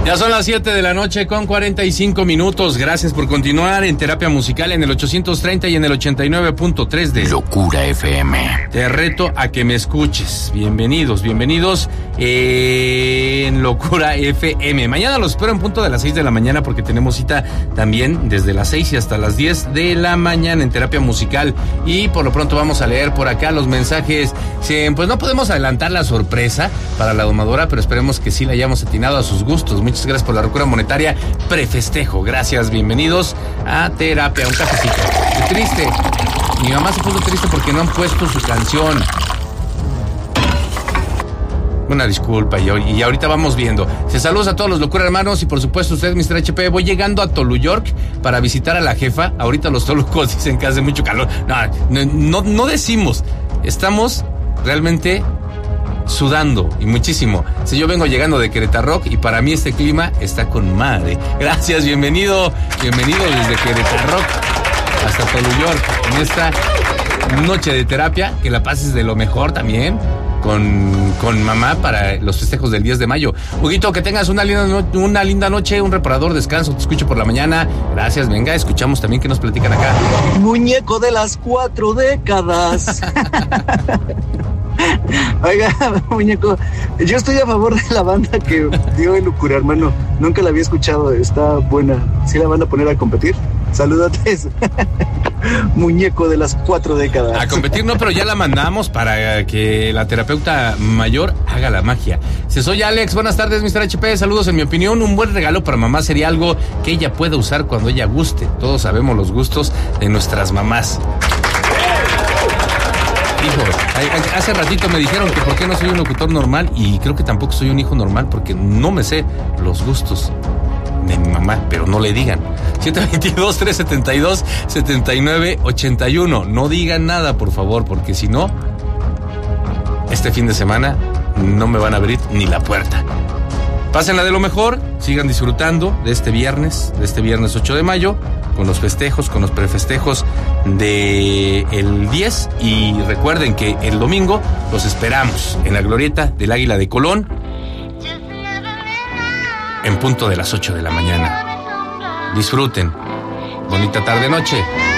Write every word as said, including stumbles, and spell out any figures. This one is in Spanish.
Ya son las siete de la noche con cuarenta y cinco minutos. Gracias por continuar en Terapia Musical en el ochocientos treinta y en el ochenta y nueve punto tres de Locura F M. Te reto a que me escuches. Bienvenidos, bienvenidos en Locura F M. Mañana los espero en punto de las seis de la mañana porque tenemos cita también desde las seis y hasta las diez de la mañana en Terapia Musical. Y por lo pronto vamos a leer por acá los mensajes. Sí, pues no podemos adelantar la sorpresa para la domadora, pero esperemos que sí la hayamos atinado a sus gustos. Muchas gracias por la locura monetaria. Prefestejo. Gracias, bienvenidos a Terapia. Un cafecito. Qué triste. Mi mamá se puso triste porque no han puesto su canción. Una disculpa, y, y ahorita vamos viendo. Se saludos a todos los locura hermanos y por supuesto usted, mister H P. Voy llegando a Tolu York para visitar a la jefa. Ahorita los tolucos dicen que hace mucho calor. No, no, no decimos. Estamos realmente sudando y muchísimo. Si yo vengo llegando de Querétaro Rock y para mí este clima está con madre. Gracias, bienvenido, bienvenido desde Querétaro Rock hasta Tolu York en esta noche de terapia. Que la pases de lo mejor también con, con mamá para los festejos del diez de mayo. Huguito, que tengas una linda, no, una linda noche, un reparador descanso. Te escucho por la mañana. Gracias, venga, escuchamos también que nos platican acá. Muñeco de las cuatro décadas. Oiga, muñeco, yo estoy a favor de la banda que dio el Locura Hermano. Nunca la había escuchado, está buena. ¿Sí la van a poner a competir? Salúdates. Muñeco de las cuatro décadas. A competir no, pero ya la mandamos para que la terapeuta mayor haga la magia. Si soy Alex, buenas tardes, mister H P. Saludos. En mi opinión, un buen regalo para mamá sería algo que ella pueda usar cuando ella guste. Todos sabemos los gustos de nuestras mamás. Hijo, hace ratito me dijeron que por qué no soy un locutor normal y creo que tampoco soy un hijo normal porque no me sé los gustos de mi mamá, pero no le digan. siete veintidós, trescientos setenta y dos, setenta y nueve ochenta y uno. No digan nada, por favor, porque si no, este fin de semana no me van a abrir ni la puerta. Pásenla de lo mejor, sigan disfrutando de este viernes, de este viernes ocho de mayo, con los festejos, con los prefestejos de el diez, y recuerden que el domingo los esperamos en la glorieta del Águila de Colón en punto de las ocho de la mañana. Disfruten. Bonita tarde noche.